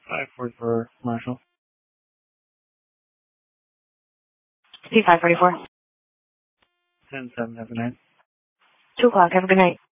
544 Marshall. C544. 10-7, have a good night. 2 o'clock, have a good night.